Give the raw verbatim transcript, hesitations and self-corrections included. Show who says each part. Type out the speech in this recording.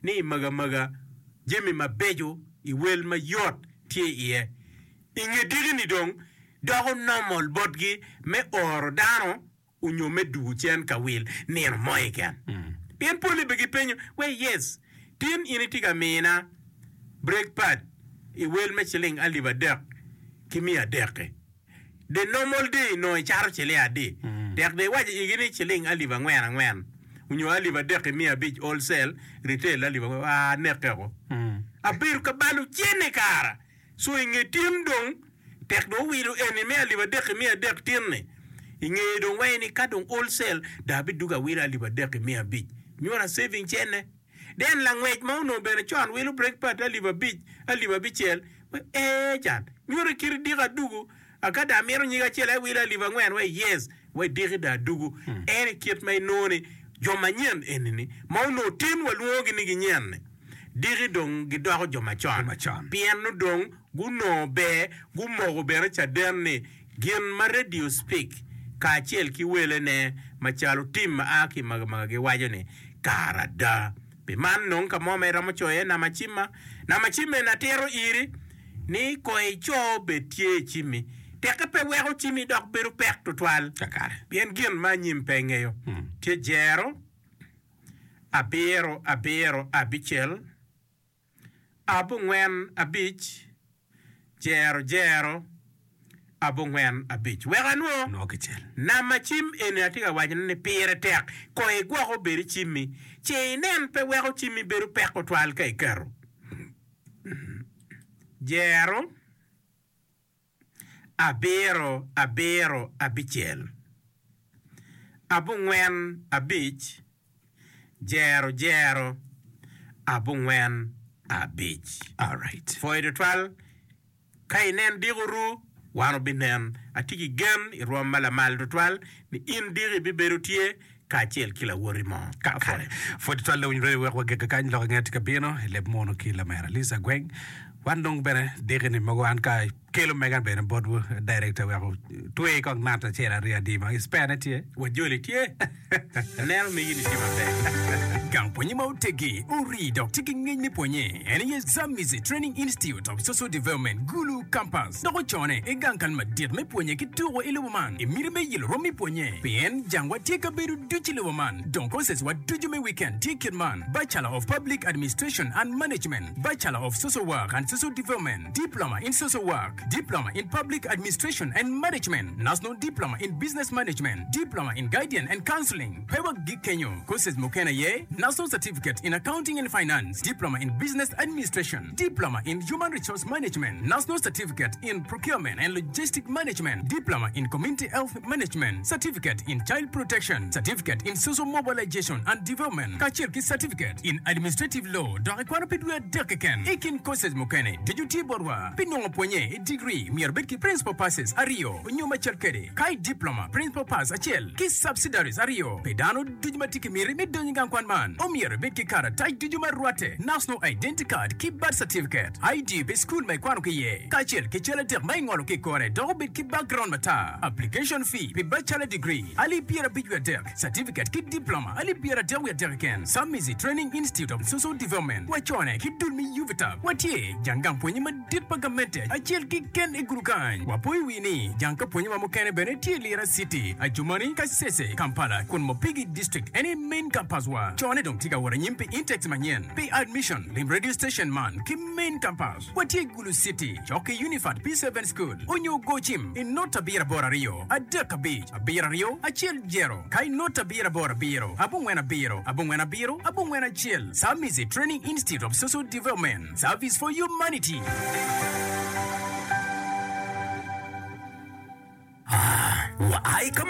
Speaker 1: ni maga maga jemi mabejo I wel ma yot tie ie inge digi ni dong dogo normal bodgi me oro dano unyo me du chen ka wil nir moiken pien poli begi penyo we yes tin initiga mina break pad I wel me chiling aliva dek kimi a deke the normal day no charo chile ade dek de waje igini chiling aliva ngwen ngwen unyo aliva deke mi a big wholesale retail aliva a nekego abir ka balu chene kara so inge tim dong tek do wiru eni me aliva deke mi a dek tinne inge dong weni ka dong wholesale da bi duga wira aliva deke mi a big nyora saving chene den language ma no bere chon wilu break part aliva big aliva bichel eh jan nyora kiri diga dugu akada mero nyiga chela wira aliva ngwen we yes we diga da dugu ere kit mai noni joma nyen enini ma no tin waluogi ni nyen diri dong gidogo joma chon bien no dong guno be gumo bere cha derne gin ma radio speak ka chel ki wele ne machalo tim aki magamaga ge wajone karada be man non ka mo mera mo choye na machima na machime na tero iri ni ko e cho betie chimi teke pe wero chimi dok beru pek tutwal takare bien gin ma nyim pengeyo tie jero abero abero abichel abu ngwen abich jero jero abu ngwen abich wega no
Speaker 2: no kichel
Speaker 1: na machim ene atiga wajne ne pire tek ko e gwa ko beri chimi che nen pe wego chimi beru pek ko twal kai karo jero abero abero abichel abu ngwen abich jero jero abu ngwen abich
Speaker 2: all right
Speaker 1: for the twelve kainen diguru wano binen atiki gen irwa mala mal do twelve ni indiri biberutie ka chel kila wori mo
Speaker 2: ka for for the twelve we we ke kan lo ngati ka bino le mono kila mera lisa gweng wandong bere degene mago an ka kelo megan bere bodu director wa tuwe ko nata chera ria dima ispanati
Speaker 1: wajoli tie nel mi yini tima te
Speaker 3: gang ponye ma utegi uri dok tiki ngeni ponye eni yes Zambezi Training Institute of Social Development Gulu campus doko chone e gang kan ma dir me ponye ki tuwo ile woman e mire me yilo romi ponye pien jangwa tika beru duchi le woman donc c'est what do you me weekend ticket man Bachelor of Public Administration and Management Bachelor of Social Work and Social Development Diploma in Social Work Diploma in Public Administration and Management National Diploma in Business Management Diploma in Guidance and Counseling Pewa Gikenyo courses mokena ye National Certificate in Accounting and Finance Diploma in Business Administration Diploma in Human Resource Management National Certificate in Procurement and Logistic Management Diploma in Community Health Management Certificate in Child Protection Certificate in Social Mobilization and Development Kachirki Certificate in Administrative Law Darekwana Pedua Dekeken Ekin courses mokene Dejuti Borwa Pinongo Ponye degree Mirbetki Principal Passes Ario Nyuma Chalkere Kai Diploma Principal Pass Achel Ki Subsidiaries Ario Pedano Dujumatiki Miri Midonyigan Kwanman Omier Betki Kara Tai Dujuma Ruate National Identity Card Ki Birth Certificate I D Be School Mai Kwano Kiye Kachel Kichela Ter Mai Ngolo Ki Kore Dogo Betki Background Mata Application Fee Pi Bachelor Degree Ali Piera Bijwa Dek Certificate Ki Diploma Ali Piera Dewe Derken Zambezi Training Institute of Social Development Wachone Ki Dulmi Yuvita Watie Jangang Ponyima Dit Pagamente Achel Ki Ken Igrukan Wapoi Wini Janka Ponyima Mokane Beneti Lira City Ajumani Kasese Kampala Kun Mopigi District Any main campus wa Chone Dong Tiga Wara Nyimpi Intex Manyen Pay admission Lim radio station man Ki main campus Watie Gulu City Choke Unified P seven School Onyo Gochim In Nota Bira Bora Rio Adaka Beach Abira Rio Achel Jero Kai Nota Bira Bora Biro Abungwena Biro Abungwena Biro Abungwena Chil Zambezi Training Institute of Social Development Service for Humanity.
Speaker 4: Ah, wa ai kama